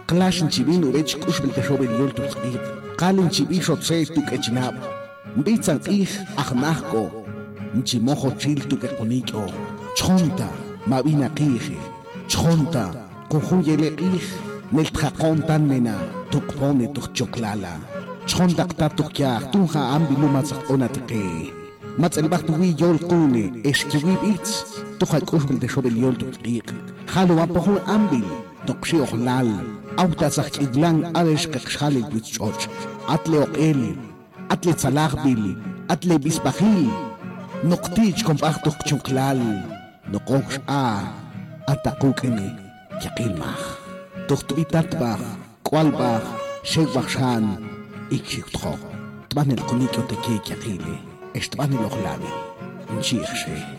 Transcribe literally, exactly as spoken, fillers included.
Clash chibin urech kushbel te shobel yol tu khid. Qalin chibi shot se tu kechnab. Bitzan ich akhnahko. Nchimojo chil tu kekoniko. Chonta mabina qije. Chonta kujuyele ich. Nel tjaqon tan nena tukpone tukchoklala. Chonta qtatukya tunja ambilu matzak onatke. Matzelbach tu wi yol kune eskiwi bits. Tuja kushbel te shobel yol tu khid. Halu apohun ambil. Tokshi ohlal. Autasach idlan adesh kakshali bitchoch. Atle oqel. Atle tzalachbil. Atle bisbahil. Noktich kompachtuk chuklal. Nokoksh a. Atakukene. Yakilmach. Tuktuitatbach. Kwalbach. Shekbachshan. Ikshikutro. Tban el kunikyo teke yakile. Estban el ohlabi. Nchirshe.